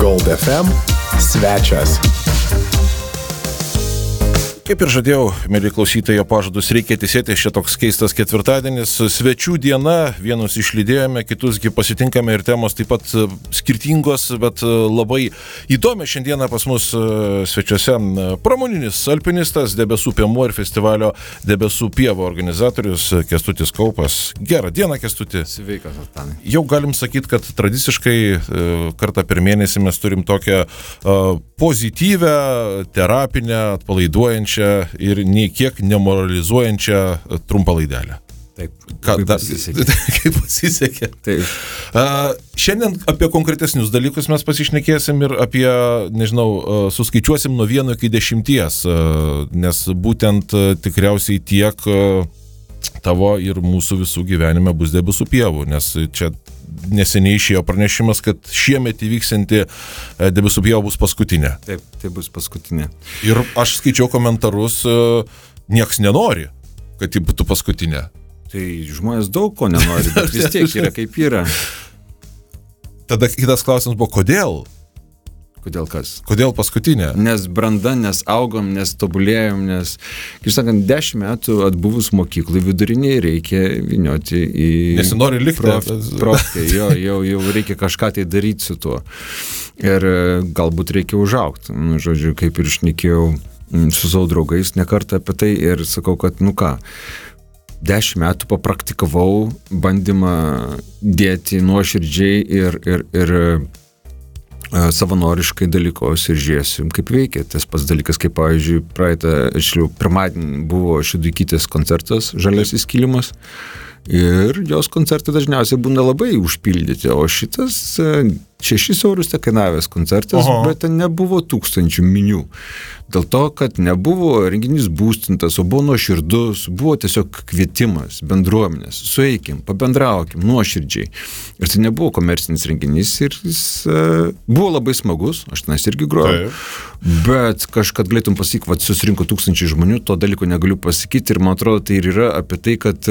Gold FM svečias. Kaip ir žadėjau, mėly klausytojai, pažadus reikia tesėti, šia toks keistas ketvirtadienis, svečių diena, vienus išlydėjome, kitusgi pasitinkame ir temos taip pat skirtingos, bet labai įdomi šiandieną pas mus svečiuose pramoninis alpinistas, Debesų piemuo ir festivalio Debesų pieva organizatorius Kęstutis Kaupas. Gerą dieną, Kęstuti. Sveikas, Artanai. Jau galim sakyti, kad tradiciškai kartą per mėnesį mes turim tokią pozityvę, terapinę, atpalaiduojančią ir nei kiek nemoralizuojančią trumpą laidelę. Taip, kaip pasisekė. Taip. Šiandien apie konkretesnius dalykus mes pasišnekėsim ir apie, suskaičiuosim nuo 1 iki 10, nes būtent tikriausiai tiek tavo ir mūsų visų gyvenime bus Debesų pievų, nes čia neseniai išėjo pranešimas, kad šiemet įvyksianti Debesų pieva bus paskutinė. Taip, tai bus paskutinė. Ir aš skaičiau komentarus, nieks nenori, kad ji būtų paskutinė. Tai žmonės daug ko nenori, bet vis tiek yra kaip yra. Tada kitas klausimas buvo, kodėl? Kodėl kas? Kodėl paskutinė? Nes branda, nes augom, nes tobulėjom, nes, kaip sakant, 10 metų atbuvus mokyklai viduriniai reikia vynioti į... Nesinori likti. Proftai, jau reikia kažką tai daryti su tuo. Ir galbūt reikia užaugti. Žodžiu, kaip ir šnekėjau su savo draugais nekartą apie tai ir sakau, kad 10 metų papraktikavau bandymą dėti nuoširdžiai ir savanoriškai dalykus ir žiūrėsim, kaip veikia. Tas pats dalykas, kaip, pavyzdžiui, pirmadienį buvo Šeduikytės koncertas Žaliasis kilimas ir jos koncertai dažniausiai būna labai užpildyti, o šitas 6 eurus te kainavęs koncertas, bet ten nebuvo 1000 minių. Dėl to, kad nebuvo renginys būstintas, o buvo nuoširdus, buvo tiesiog kvietimas, bendruomenės, sueikim, pabendraukim, nuoširdžiai. Ir tai nebuvo komercinis renginys ir jis buvo labai smagus, aš tenais irgi grojau. Bet kažkad galėtum pasakyti, susirinko 1000 žmonių, to dalyko negaliu pasakyti ir man atrodo, tai ir yra apie tai, kad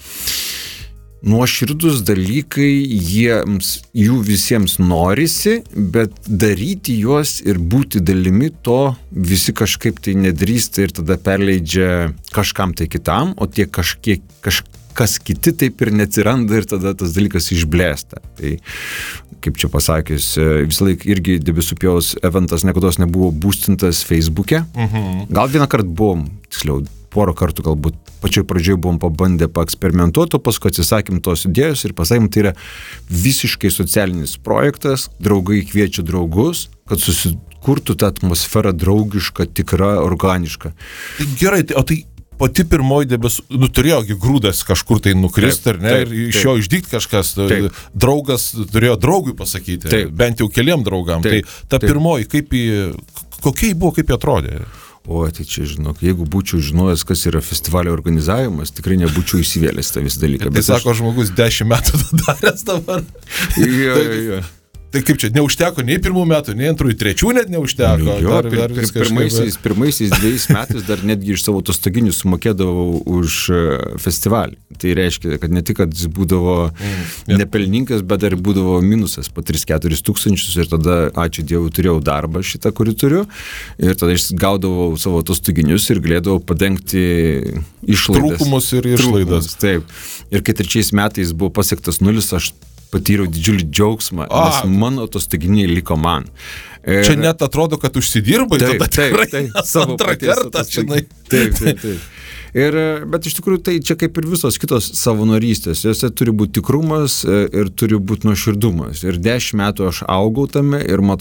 nuoširdus dalykai, jų visiems norisi, bet daryti juos ir būti dalimi to visi kažkaip tai nedrįsta ir tada perleidžia kažkam tai kitam, o tie kas kiti taip ir neatsiranda ir tada tas dalykas išblėsta. Tai, kaip čia pasakius, visą laiką irgi Debesų pievos eventas niekados nebuvo būstintas Facebook'e. Gal vieną kartą buvom, tiksliau, porą kartų galbūt pačioj pradžioje buvom pabandę paeksperimentuoti, o paskui atsisakėm tos idėjos ir pasakėm, tai yra visiškai socialinis projektas, draugai kviečia draugus, kad susikurtų tą atmosferą draugišką, tikrą, organišką. Gerai, o tai pati pirmoji Debesų, turėjo grūdas kažkur tai nukristi, ar ne, ir iš jo išdygti kažkas, draugas turėjo draugui pasakyti, bent jau keliem draugam. Tai ta pirmoji, kokia buvo, kaip jie atrodė? O, tai čia, žinok, jeigu būčiau žinojęs, kas yra festivalio organizavimas, tikrai nebūčiau įsivėlęs tą visą dalyką. Tai sako žmogus 10 metų daręs dabar. Jo. Tai kaip čia, neužteko nei 1 metų, nei 2, 3 net neužteko. Pirmaisiais 2 metais dar netgi iš savo atostoginių sumokėdavau už festivalį. Tai reiškia, kad ne tik, kad jis būdavo nepelninkas, bet dar būdavo minusas po 3-4 tūkstančius ir tada, ačiū Dievui, turėjau darbą šitą, kurį turiu. Ir tada aš gaudavau savo atostoginius ir galėdavau padengti išlaidas. Trūkumus ir išlaidas. Taip. Ir kai 3 metais buvo pasiektas 0, aš patyriau didžiulį džiaugsmą, nes mano atostoginiai liko man. Čia net atrodo, kad užsidirbai, tada tikrai savo antrą kartą, žinai. Taip. Bet iš tikrųjų tai čia kaip ir visos kitos savanorystės, jose turi būti tikrumas ir turi būti nuoširdumas. Ir 10 metų aš augau tame ir man